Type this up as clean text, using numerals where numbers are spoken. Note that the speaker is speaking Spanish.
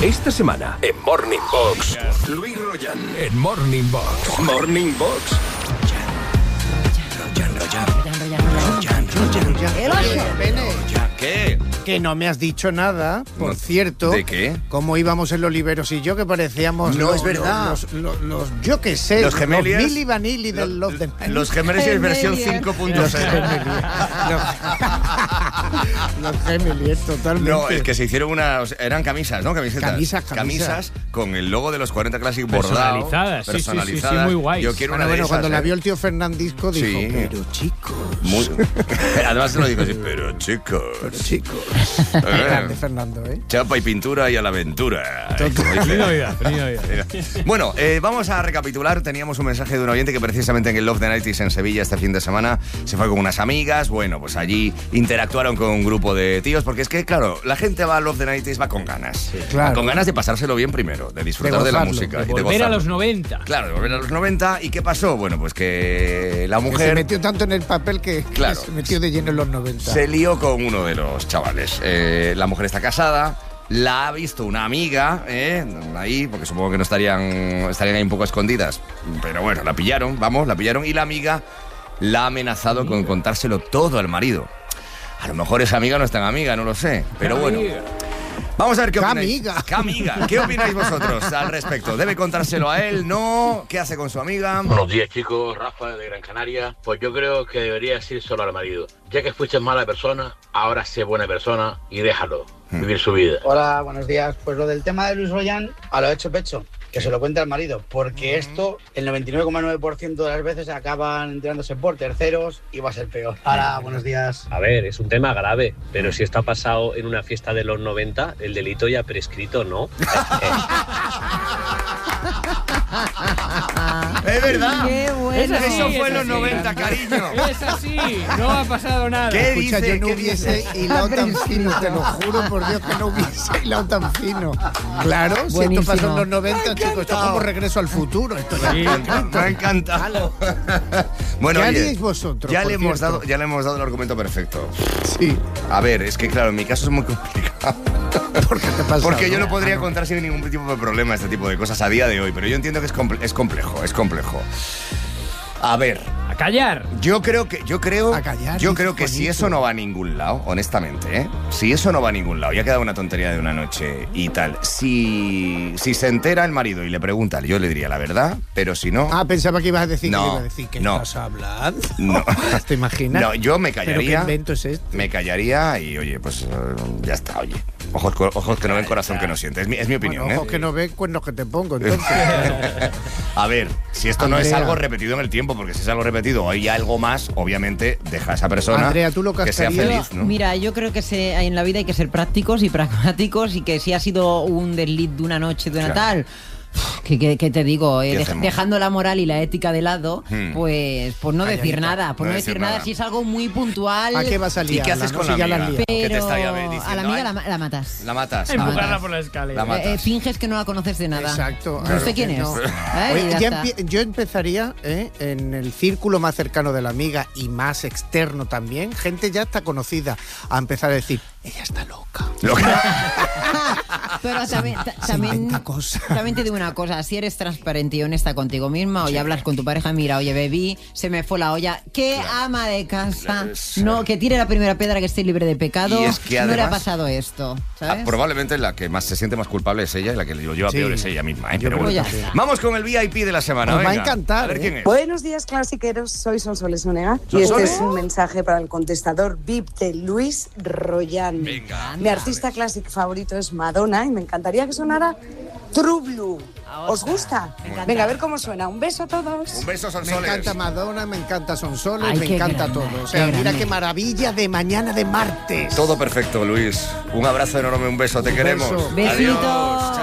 Esta semana, en Morning Box, Luis Royan. En Morning Box. Morning Box. ¿Qué? Que no me has dicho nada, por cierto. ¿De qué? Cómo íbamos en los Oliveros y yo, que parecíamos... No, es verdad. Los yo qué sé. Los Gemeliers. Los Milli Vanilli del Love the Night. Los Gemeliers versión 5.0. Los Gemeliers, totalmente. No, es que se hicieron unas... Eran camisas, ¿no? Camisas. Con el logo de los 40 Classic bordado. Personalizadas, sí, muy guay. Yo quiero una de esas, cuando la vio el tío Fernandisco dijo, Sí. pero chicos... Además se lo dijo así, pero chicos. Grande Fernando, ¿eh? Chapa y pintura y a la aventura. Feliz Navidad. Bueno, vamos a recapitular. Teníamos un mensaje de un oyente que precisamente en el Love the Nighties en Sevilla este fin de semana se fue con unas amigas. Bueno, pues allí interactuaron con un grupo de tíos, porque es que, claro, la gente va a Love the Nighties, va con ganas. Sí, claro. Va con ganas de pasárselo bien primero, de disfrutar de la música. De y de volver a gozarlo. los 90. Claro, de volver a los 90. ¿Y qué pasó? Bueno, pues que la Que mujer... se metió tanto en el papel que Claro. se metió de lleno en los 90. Se lió con uno de los chavales. La mujer está casada, la ha visto una amiga, ahí, porque supongo que no estarían ahí un poco escondidas. Pero bueno, la pillaron, y la amiga la ha amenazado con contárselo todo al marido. A lo mejor esa amiga no es tan amiga, no lo sé. Pero bueno. Vamos a ver qué opináis. ¿Qué amiga? ¿Qué opináis vosotros al respecto? ¿Debe contárselo a él? ¿No? ¿Qué hace con su amiga? Buenos días, chicos. Rafa de Gran Canaria. Pues yo creo que debería decir solo al marido: ya que fuiste mala persona, ahora sé buena persona y déjalo vivir su vida. Hola, buenos días. Pues lo del tema de Luis Royan, a lo hecho pecho, que se lo cuente al marido, porque esto, el 99,9% de las veces acaban enterándose por terceros y va a ser peor. Hola, buenos días. A ver, es un tema grave, pero si esto ha pasado en una fiesta de los 90, el delito ya prescrito, ¿no? Es verdad. Qué bueno. Eso fue en los así. 90, cariño. Es así, no ha pasado nada. ¿Qué Escucha, dice? yo no ¿Qué hubiese dice? hilado tan fino, te lo juro por Dios que no hubiese hilado tan fino. Claro, si esto Buenísimo. pasó en los 90, chicos, esto es como Regreso al Futuro. Esto ya Me ha encantado. Bueno, ¿Qué oye, haríais vosotros, ya por le hemos cierto? dado el argumento perfecto. Sí. A ver, es que claro, en mi caso es muy complicado. ¿Por qué te pasa? Porque yo no podría contar sin ningún tipo de problema este tipo de cosas a día de hoy, pero yo entiendo que es complejo. A ver, A callar. yo creo que A callar, si bonito. eso no va a ningún lado, honestamente, si eso no va a ningún lado, ya queda una tontería de una noche y tal. Si se entera el marido y le pregunta, yo le diría la verdad, pero si no, Ah, pensaba que ibas a decir No, que iba a decir que no. estás hablando. No. ¿Te imaginas? no, yo me ¿Pero qué callaría. invento es este? Me callaría y oye, pues ya está, oye. Ojos que no ven, corazón que no siente. Es mi opinión, Bueno, ojos que no ven, cuernos que te pongo, entonces. A ver, si esto no es Andrea. algo repetido en el tiempo, porque si es algo repetido o hay algo más, obviamente deja a esa persona Andrea, ¿tú lo que sea cascarías? feliz, ¿no? Mira, yo creo que en la vida hay que ser prácticos y pragmáticos, y que si ha sido un desliz de una noche, de una Claro. tal... ¿Qué te digo? ¿Qué hacemos? Dejando la moral y la ética de lado, pues no decir nada. Pues No no decir decir nada nada. si es algo muy puntual. ¿A qué vas a ¿Y liarla? qué haces no? con Si la ya la amiga? has liado. ¿Qué te Pero está ya a diciendo? la amiga Ay, la matas. la matas. Empujarla por la escalera. La matas. Finges que no la conoces de nada. Exacto. No sé quién es. No. ¿Eh? Oye, Y ya ya está. yo empezaría en el círculo más cercano de la amiga y más externo también, gente ya está conocida, a empezar a decir, ella está loca. Pero también, Se inventa cosas. también te digo una cosa, si eres transparente y honesta contigo misma, o hablas con tu pareja, mira, oye, bebí, se me fue la olla, ¿qué ama de casa? No, que tire la primera piedra, que esté libre de pecado, Y es que no le ha además- pasado esto, ¿sabes? Probablemente la que más se siente más culpable es ella y la que lo lleva Sí. peor es ella misma, Yo Pero creo bueno. que sí. Vamos con el VIP de la semana. Os va a venga. encantar, A ver quién es. Buenos días, clasiqueros. Soy Sonsoles Onega y Sonsoles. este es un mensaje para el contestador VIP de Luis Royan. Venga. Mi artista clásico favorito es Madonna y me encantaría que sonara True Blue. ¿Os gusta? Venga, a ver cómo suena. Un beso a todos. Un beso, Me Sonsoles. encanta Madonna, me encanta Sonsoles, Ay, me qué encanta grande, todo. O sea, qué mira grande. qué maravilla de mañana de martes. Todo perfecto, Luis. Un abrazo enorme, un beso. Te Un queremos. beso. Besitos. Adiós. Chao.